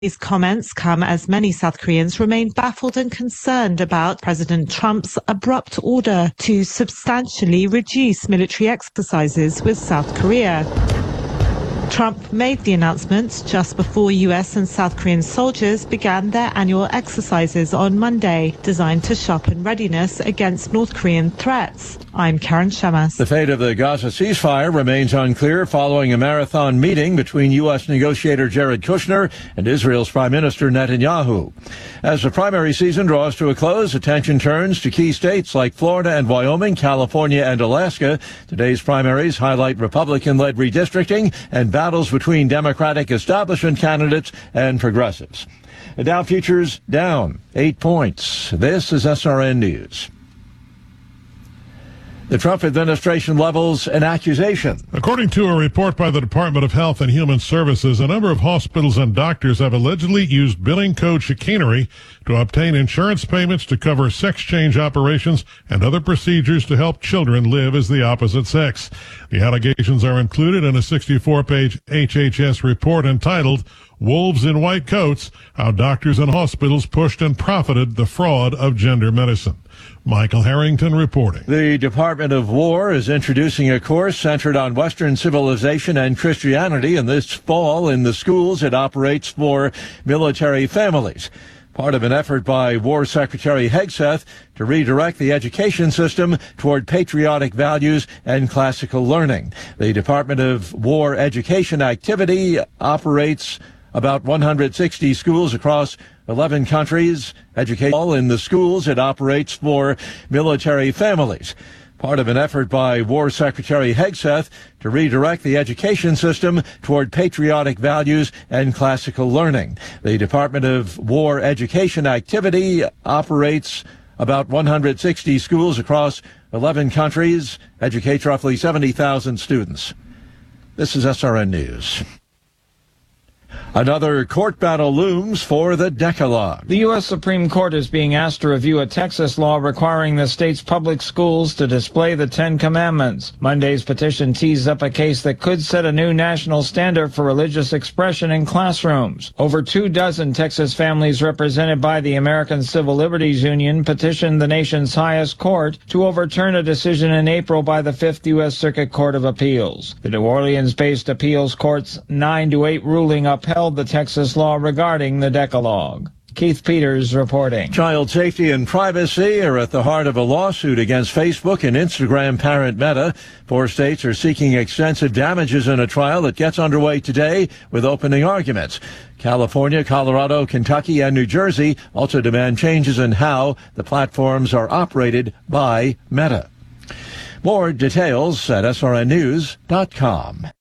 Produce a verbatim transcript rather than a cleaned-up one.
These comments come as many South Koreans remain baffled and concerned about President Trump's abrupt order to substantially reduce military exercises with South Korea. Trump made the announcement just before U S and South Korean soldiers began their annual exercises on Monday, designed to sharpen readiness against North Korean threats. I'm Karen Shemas. The fate of the Gaza ceasefire remains unclear following a marathon meeting between U S negotiator Jared Kushner and Israel's Prime Minister Netanyahu. As the primary season draws to a close, attention turns to key states like Florida and Wyoming, California and Alaska. Today's primaries highlight Republican-led redistricting and battles between Democratic establishment candidates and progressives. The Dow futures down eight points. This is S R N News. The Trump administration levels an accusation. According to a report by the Department of Health and Human Services, a number of hospitals and doctors have allegedly used billing code chicanery to obtain insurance payments to cover sex change operations and other procedures to help children live as the opposite sex. The allegations are included in a sixty-four page H H S report entitled Wolves in White Coats, How Doctors and Hospitals Pushed and Profited the Fraud of Gender Medicine. Michael Harrington reporting. The Department of War is introducing a course centered on Western civilization and Christianity, and this fall in the schools it operates for military families. Part of an effort by War Secretary Hegseth to redirect the education system toward patriotic values and classical learning. The Department of War Education Activity operates about one hundred sixty schools across eleven countries. Educate all in the schools it operates for military families. Part of an effort by War Secretary Hegseth to redirect the education system toward patriotic values and classical learning. The Department of War Education Activity operates about one hundred sixty schools across eleven countries, educates roughly seventy thousand students. This is S R N News. Another court battle looms for the Decalogue. The U S Supreme Court is being asked to review a Texas law requiring the state's public schools to display the Ten Commandments. Monday's petition teased up a case that could set a new national standard for religious expression in classrooms. Over two dozen Texas families represented by the American Civil Liberties Union petitioned the nation's highest court to overturn a decision in April by the Fifth U S Circuit Court of Appeals. The New Orleans-based appeals court's nine to eight ruling upheld the Texas law regarding the Decalogue. Keith Peters reporting. Child safety and privacy are at the heart of a lawsuit against Facebook and Instagram parent Meta. Four states are seeking extensive damages in a trial that gets underway today with opening arguments. California, Colorado, Kentucky, and New Jersey also demand changes in how the platforms are operated by Meta. More details at S R N news dot com.